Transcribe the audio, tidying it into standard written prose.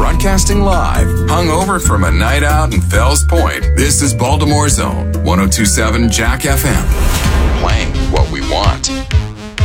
Broadcasting live, hungover from a night out in Fells Point. This is Baltimore Zone, 1027 Jack FM. Playing what we want.